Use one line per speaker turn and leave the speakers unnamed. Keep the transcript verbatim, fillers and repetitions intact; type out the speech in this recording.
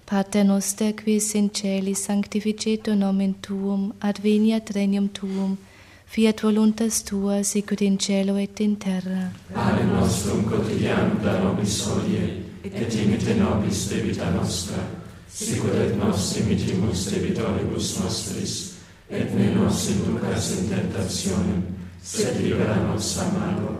Pater noster, qui es in celis, sanctificetur nomen tuum, adveniat regnum tuum, fiat voluntas tua, sicut in cielo et in terra.
Panem nostrum quotidianum da nobis hodie, et imite nobis debita nostra, sicut et nos imitimus debitoribus nostris, et ne nos inducas in tentationem, sed libera nos a malo.